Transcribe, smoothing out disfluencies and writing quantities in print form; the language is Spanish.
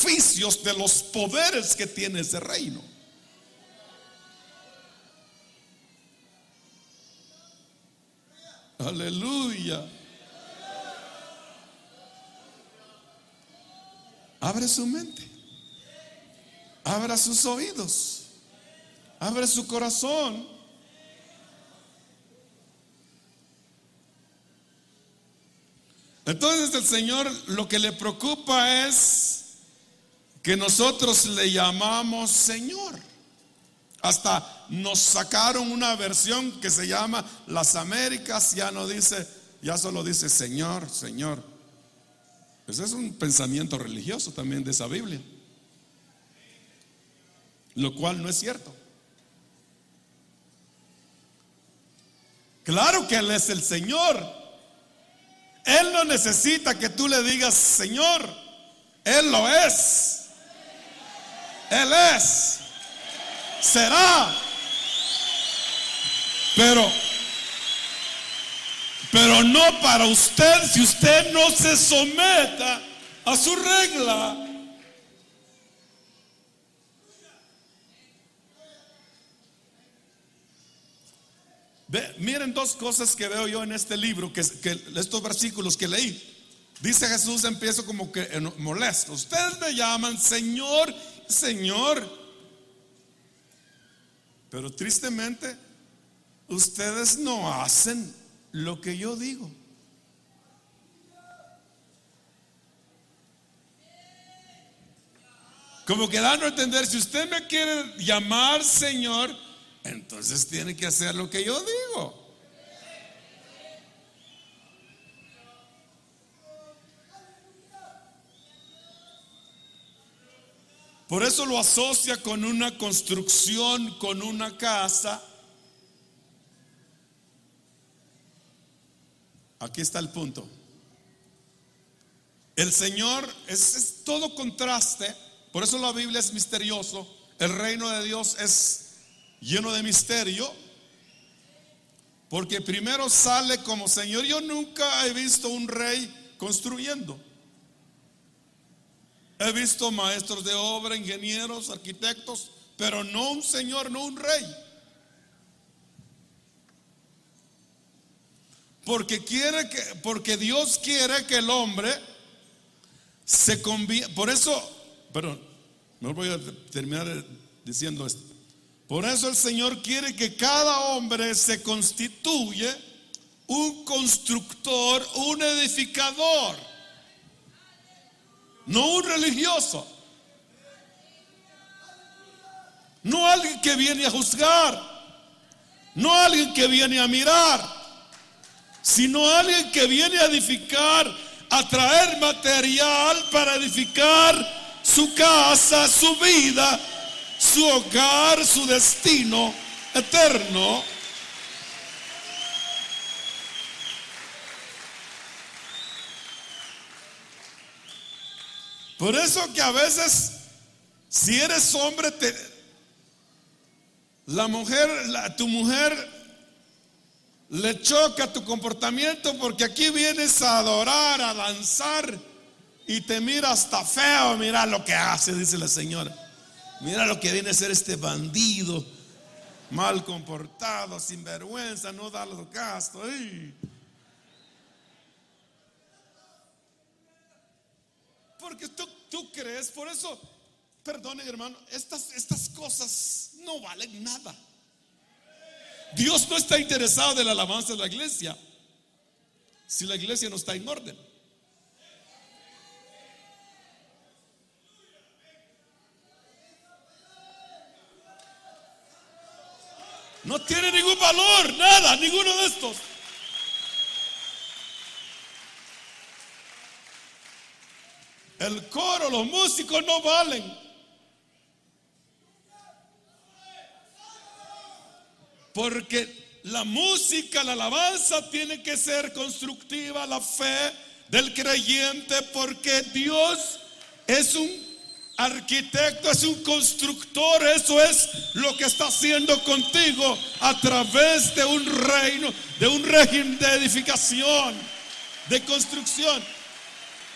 beneficios, de los poderes que tiene ese reino. Aleluya. Abre su mente, abra sus oídos, abre su corazón. Entonces el Señor lo que le preocupa es que nosotros le llamamos Señor. Hasta nos sacaron una versión que se llama Las Américas, ya no dice, ya solo dice Señor, Señor. Ese es un pensamiento religioso también de esa Biblia, lo cual no es cierto. Claro que Él es el Señor. Él no necesita que tú le digas Señor. Él lo es. Él es. Será. Pero no para usted, si usted no se someta a su regla. Miren dos cosas que veo yo en este libro, que estos versículos que leí. Dice Jesús, empiezo como que molesto. Ustedes me llaman Señor, Señor, pero tristemente ustedes no hacen lo que yo digo. Como que dando a entender, si usted me quiere llamar Señor, entonces tiene que hacer lo que yo digo. Por eso lo asocia con una construcción, con una casa. Aquí está el punto. El Señor es todo contraste. Por eso la Biblia es misterioso. El reino de Dios es lleno de misterio, porque primero sale como Señor. Yo nunca he visto un rey construyendo. He visto maestros de obra, ingenieros, arquitectos, pero no un Señor, no un rey. Porque Dios quiere que el hombre se convierta. Por eso, perdón, no voy a terminar diciendo esto. Por eso el Señor quiere que cada hombre se constituya un constructor, un edificador, no un religioso, no alguien que viene a juzgar, no alguien que viene a mirar, sino alguien que viene a edificar, a traer material para edificar su casa, su vida, su hogar, su destino eterno. Por eso que a veces, si eres hombre, tu mujer le choca tu comportamiento, porque aquí vienes a adorar, a danzar, y te mira hasta feo. Mira lo que hace, dice la señora. Mira lo que viene a ser este bandido, mal comportado, sin vergüenza, no da los gastos. Porque tú crees, por eso, perdonen hermano, estas cosas no valen nada. Dios no está interesado de la alabanza de la iglesia si la iglesia no está en orden. No tiene ningún valor, nada, ninguno de estos. El coro, los músicos no valen. Porque la música, la alabanza tiene que ser constructiva, la fe del creyente, porque Dios es un arquitecto, es un constructor. Eso es lo que está haciendo contigo a través de un reino, de un régimen de edificación, de construcción.